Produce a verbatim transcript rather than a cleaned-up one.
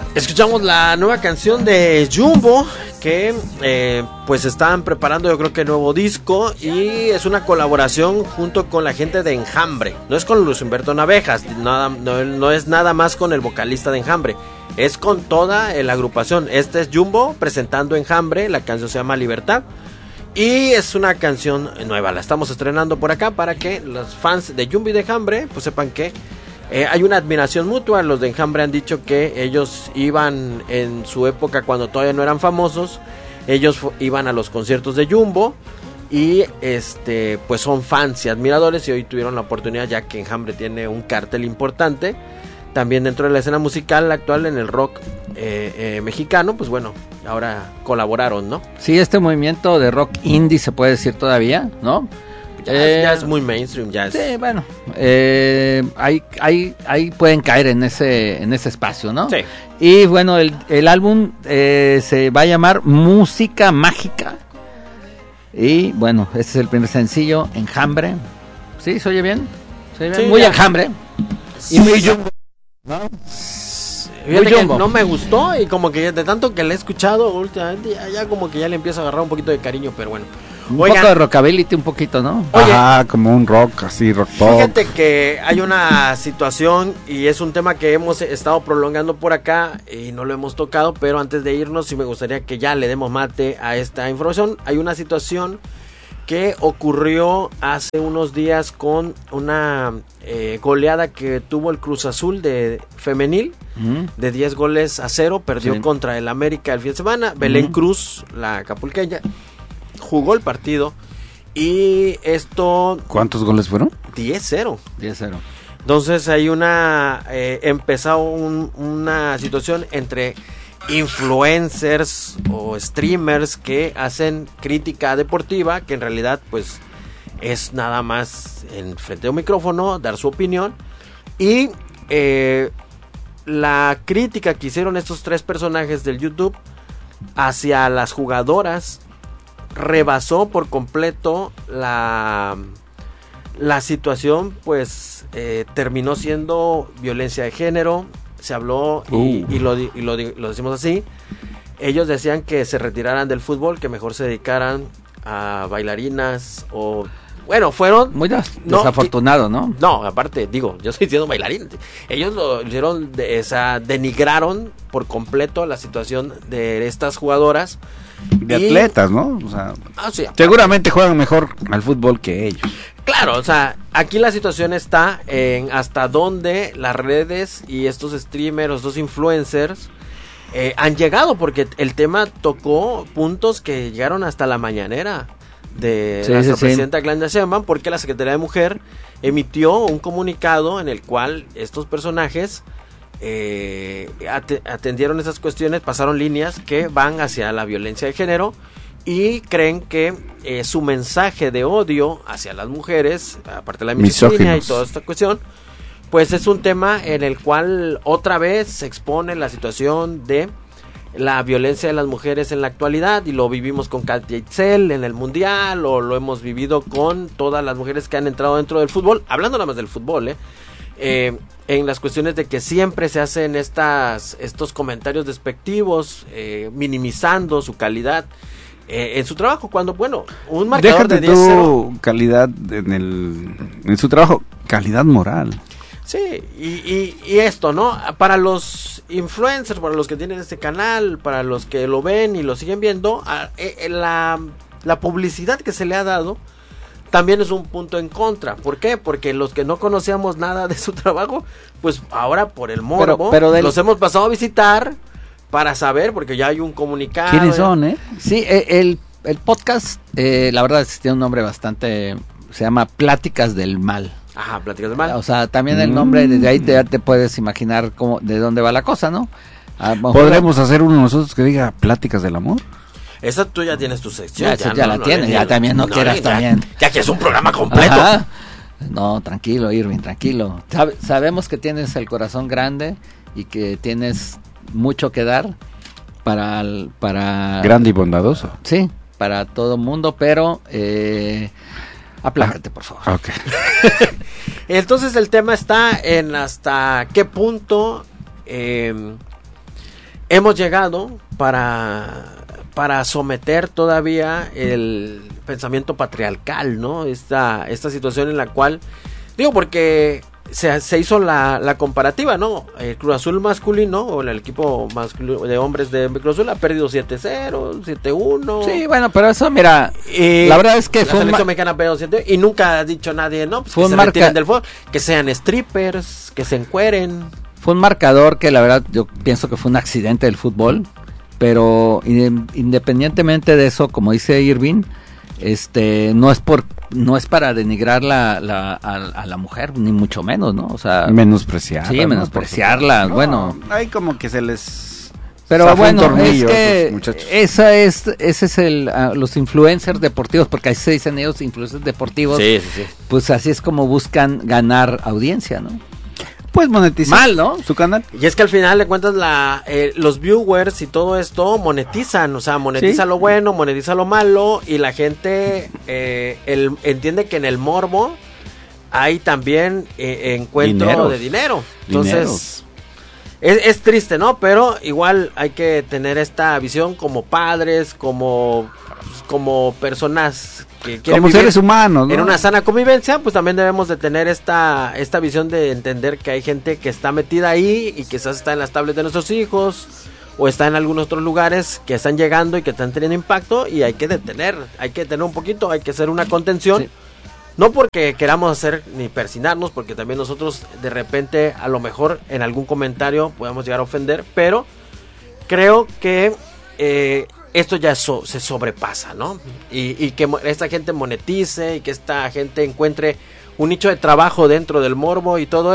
Escuchamos la nueva canción de Jumbo, que eh, pues están preparando yo creo que nuevo disco, y es una colaboración junto con la gente de Enjambre. No es con Luis Humberto Navejas, nada, no, no es nada más con el vocalista de Enjambre, es con toda la agrupación. Este es Jumbo presentando Enjambre, la canción se llama Libertad. Y es una canción nueva, la estamos estrenando por acá para que los fans de Jumbo y de Enjambre pues sepan que eh, hay una admiración mutua. Los de Enjambre han dicho que ellos iban en su época cuando todavía no eran famosos, ellos fu- iban a los conciertos de Jumbo y este pues son fans y admiradores, y hoy tuvieron la oportunidad, ya que Enjambre tiene un cartel importante también dentro de la escena musical actual en el rock eh, eh, mexicano, pues bueno, ahora colaboraron, ¿no? Sí, este movimiento de rock indie se puede decir todavía, ¿no? Ya, Eh, es, ya es muy mainstream, ya es... Sí, bueno, eh, ahí, ahí, ahí pueden caer en ese, en ese espacio, ¿no? Sí. Y bueno, el, el álbum eh, se va a llamar Música Mágica. Y bueno, este es el primer sencillo, Enjambre. ¿Sí? ¿Se oye bien? ¿Se oye bien? Sí, Muy ya. Enjambre. Y muy Jumbo, ¿no? Fíjate Muy que Jumbo. no me gustó, y como que de tanto que le he escuchado últimamente, ya, ya como que ya le empiezo a agarrar un poquito de cariño, pero bueno. Un Oigan, poco de rockabilly, un poquito, ¿no? Oye. Ajá, como un rock, así, rock pop. fíjate que hay una situación y es un tema que hemos estado prolongando por acá y no lo hemos tocado, pero antes de irnos sí me gustaría que ya le demos mate a esta información. Hay una situación que ocurrió hace unos días con una eh, goleada que tuvo el Cruz Azul de femenil, Mm. de diez goles a cero, perdió Sí. contra el América el fin de semana. Belén Ujú. Cruz, la acapulqueña, jugó el partido y esto ¿Cuántos goles fueron? diez cero. diez cero. Entonces hay una eh, empezó un- una situación entre influencers o streamers que hacen crítica deportiva, que en realidad pues es nada más en frente a un micrófono dar su opinión, y eh, la crítica que hicieron estos tres personajes del YouTube hacia las jugadoras rebasó por completo la la situación, pues eh, terminó siendo violencia de género. Se habló y, Uh. y lo, di- y lo, di- lo decimos así. Ellos decían que se retiraran del fútbol, que mejor se dedicaran a bailarinas o... Bueno, fueron... Muy des- No, desafortunado, ¿no? No, aparte, digo, yo estoy diciendo bailarín. Ellos lo hicieron, de, o sea, denigraron por completo la situación de estas jugadoras. De Y- atletas, ¿no? O sea, Ah, sí, seguramente juegan mejor al fútbol que ellos. claro, o sea, aquí la situación está en hasta dónde las redes y estos streamers, estos influencers eh, han llegado, porque el tema tocó puntos que llegaron hasta la mañanera de Sí, nuestra sí, sí. presidenta Claudia Sheinbaum, porque la Secretaría de Mujer emitió un comunicado en el cual estos personajes eh, at- atendieron esas cuestiones, pasaron líneas que van hacia la violencia de género y creen que eh, su mensaje de odio hacia las mujeres, aparte de la misoginia y Misóginos. toda esta cuestión, pues es un tema en el cual otra vez se expone la situación de la violencia de las mujeres en la actualidad, y lo vivimos con Katia Itzel en el mundial, o lo hemos vivido con todas las mujeres que han entrado dentro del fútbol, hablando nada más del fútbol, ¿eh? Eh, en las cuestiones de que siempre se hacen estas estos comentarios despectivos, eh, minimizando su calidad eh, en su trabajo, cuando bueno, un marcador Déjate de diez cero. tu calidad en el en su trabajo, calidad moral. Sí, y, y, y esto, ¿no? Para los influencers, para los que tienen este canal, para los que lo ven y lo siguen viendo, a- eh, la, la publicidad que se le ha dado también es un punto en contra. ¿Por qué? Porque los que no conocíamos nada de su trabajo, pues ahora por el morbo, Pero- pero del- los hemos pasado a visitar para saber, porque ya hay un comunicado. ¿Quiénes son, eh? Sí, eh, el, el podcast, eh, la verdad, tiene un nombre bastante, se llama Pláticas del Mal. Ajá, pláticas de mal. O sea, también el nombre, desde ahí te, ya te puedes imaginar cómo, de dónde va la cosa, ¿no? A lo mejor- ¿Podremos hacer uno nosotros que diga pláticas del amor? Esa tú ya tienes tu sección. Ya, esa ya la tienes, le- ya también no quieras ya- también. Ya que es un programa completo. Ajá. No, tranquilo, Irving, tranquilo. Sabe- sabemos que tienes el corazón grande y que tienes mucho que dar para... el- para Grande y bondadoso. Sí, para todo mundo, pero... Eh, aplácate, por favor. Ok. Entonces el tema está en hasta qué punto eh, hemos llegado para, para someter todavía el pensamiento patriarcal, ¿no? Esta, esta situación en la cual, digo, porque se, se hizo la, la comparativa, ¿no? El Cruz Azul masculino, o el equipo masculino de hombres de Cruz Azul ha perdido siete cero, siete uno. Sí, bueno, pero eso, mira, y la verdad es que la fue selección un ma- mexicana ha perdido siete y nunca ha dicho nadie, no, pues Fue que un se marca- retiren del fútbol, que sean strippers, que se encueren. fue un marcador que la verdad yo pienso que fue un accidente del fútbol, pero in- independientemente de eso, como dice Irving, este no es por no es para denigrar la, la a, a la mujer, ni mucho menos, ¿no? O sea, Menospreciarla. sí, ¿no? menospreciarla, No, bueno. hay como que se les... Pero zafa un bueno, es tornillo a que esos muchachos. esa es ese es el uh, los influencers deportivos, porque así se dicen ellos, influencers deportivos. Sí, sí, sí. Pues así es como buscan ganar audiencia, ¿no? Pues monetizar. Mal, ¿no? Su canal. Y es que al final de cuentas la, eh, los viewers y todo esto monetizan, o sea, monetiza Sí. lo bueno, monetiza lo malo, y la gente eh, el, entiende que en el morbo hay también eh, encuentro Dineros. de dinero. Entonces, Dineros. es, es triste, ¿no? Pero igual hay que tener esta visión como padres, como, pues, como personas que quieren Como vivir seres humanos, ¿no? en una sana convivencia, pues también debemos de tener esta esta visión de entender que hay gente que está metida ahí y quizás está en las tablets de nuestros hijos o está en algunos otros lugares que están llegando y que están teniendo impacto, y hay que detener, hay que detener un poquito, hay que hacer una contención. Sí. No porque queramos hacer ni persinarnos, porque también nosotros de repente a lo mejor en algún comentario podemos llegar a ofender, pero creo que eh, esto ya so- se sobrepasa, ¿no? Y, y que mo- esta gente monetice y que esta gente encuentre un nicho de trabajo dentro del morbo y todo